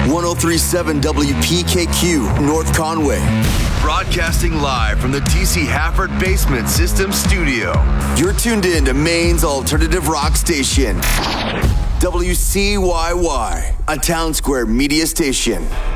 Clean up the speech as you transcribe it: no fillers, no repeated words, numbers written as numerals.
1037 WPKQ, North Conway. Broadcasting live from the TC Hafford Basement System Studio. You're tuned in to Maine's alternative rock station, WCYY, a Town Square media station.